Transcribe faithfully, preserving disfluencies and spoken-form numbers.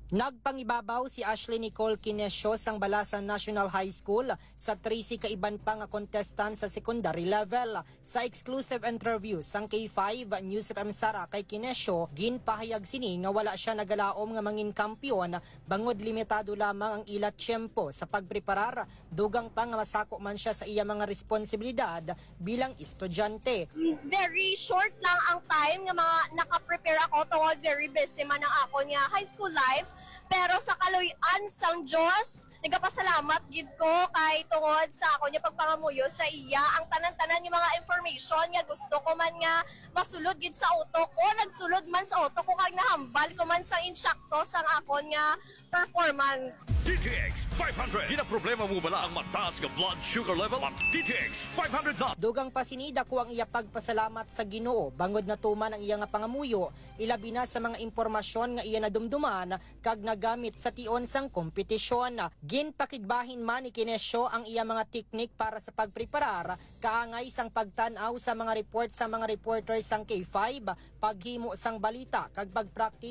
Nagpangibabaw si Ashley Nicole Kinesio sang Balasan National High School sa trisi kaiban pa nga contestant sa secondary level. Sa exclusive interview sang K five News F M Sara kay Kinesio, ginpahayag sini nga wala siya nagalaom nga mangin kampiyon bangod limitado lamang ang ila tiyempo sa pagpreparar, dugang pa nga masako man siya sa iya mga responsibilidad bilang estudyante. Very short lang ang time nga mga nakaprepare ako tungod very busy man ang ako nga high school life. Pero sa kaluyan sang Diyos, nagapasalamat gid ko kay tungod sa ako niya pagpangamuyo sa iya ang tanan-tanan yung mga information nga gusto ko man nga masulod gid sa utok ko, nagsulod man sa utok ko kag nahambal ko man sa insakto sang akon nga performance. D T X five hundred. Ginaproblema mo bala ang mataas nga blood sugar level? Ang D T X five hundred na. Dugang pasinida ko ang iya pagpasalamat sa Ginoo bangod na tuman ang iya nga pangamuyo, ilabi na sa mga impormasyon nga iya nadumduman kag nagamit sa tion sang kompetisyon. Ginpakigbahin man ni Kinesio ang iya mga teknik para sa pagpreparar, kaangay sang pagtan-aw sa mga report sa mga reporters sang K five, paghimo sang balita kag pagpractice